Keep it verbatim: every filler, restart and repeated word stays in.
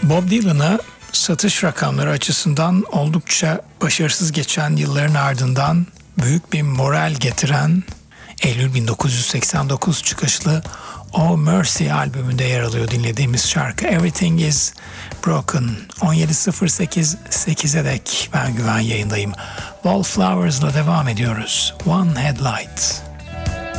Bob Dylan'ı satış rakamları açısından oldukça başarısız geçen yılların ardından büyük bir moral getiren Eylül bin dokuz yüz seksen dokuz çıkışlı Oh Mercy albümünde yer alıyor dinlediğimiz şarkı Everything is Broken. on yedi sıfır sekiz sekize dek ben Güven yayındayım. Wallflowers'la devam ediyoruz. One Headlight.